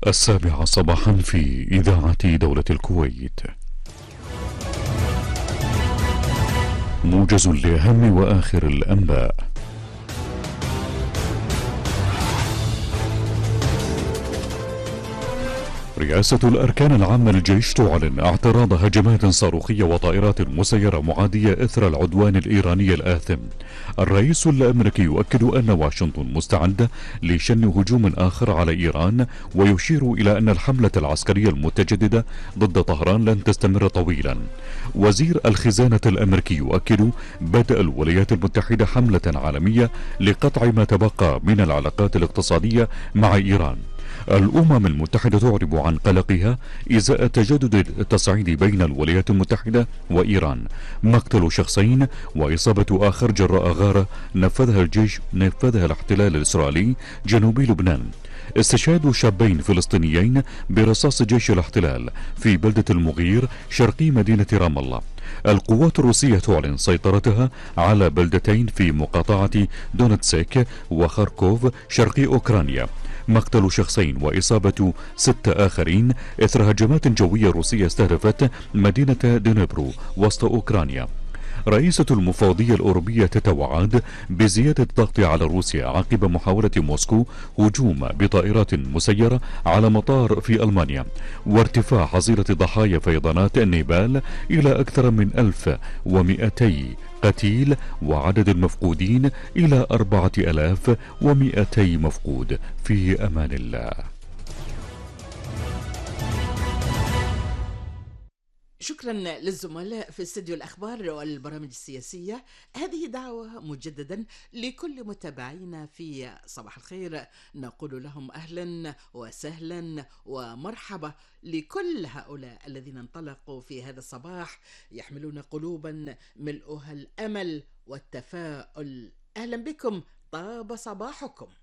السابعة صباحا في إذاعة دولة الكويت. موجز لأهم وآخر الأنباء. رئاسة الأركان العامة للجيش تعلن اعتراض هجمات صاروخية وطائرات مسيرة معادية إثر العدوان الإيراني الآثم. الرئيس الأمريكي يؤكد أن واشنطن مستعدة لشن هجوم آخر على إيران، ويشير إلى أن الحملة العسكرية المتجددة ضد طهران لن تستمر طويلا. وزير الخزانة الأمريكي يؤكد بدء الولايات المتحدة حملة عالمية لقطع ما تبقى من العلاقات الاقتصادية مع إيران. الأمم المتحدة تعرب عن قلقها إزاء تجدد التصعيد بين الولايات المتحدة وإيران. مقتل شخصين وإصابة آخر جراء غارة نفذها الاحتلال الإسرائيلي جنوب لبنان. استشهاد شابين فلسطينيين برصاص جيش الاحتلال في بلدة المغير شرقي مدينة رام الله. القوات الروسية تعلن سيطرتها على بلدتين في مقاطعة دونتسك وخاركوف شرقي أوكرانيا. مقتل شخصين وإصابة 6 آخرين إثر هجمات جوية روسية استهدفت مدينة دنيبرو وسط أوكرانيا. رئيسة المفوضية الأوروبية تتوعد بزيادة الضغط على روسيا عقب محاولة موسكو هجوم بطائرات مسيرة على مطار في ألمانيا، وارتفاع حصيلة ضحايا فيضانات نيبال إلى أكثر من 1200 قتيل، وعدد المفقودين إلى 4200 مفقود. في أمان الله. شكرا للزملاء في استديو الأخبار والبرامج السياسية. هذه دعوة مجددا لكل متابعينا في صباح الخير، نقول لهم أهلا وسهلا ومرحبا لكل هؤلاء الذين انطلقوا في هذا الصباح يحملون قلوبا ملؤها الأمل والتفاؤل. أهلا بكم، طاب صباحكم.